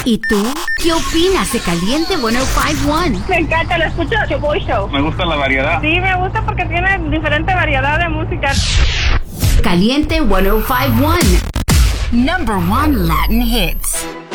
¿Y tú? ¿Qué opinas de Caliente 105.1? Me encanta, lo escucho Show Show. Me gusta la variedad. Sí, me gusta porque tiene diferente variedad de música. Caliente 105.1. Number 1 Latin hits.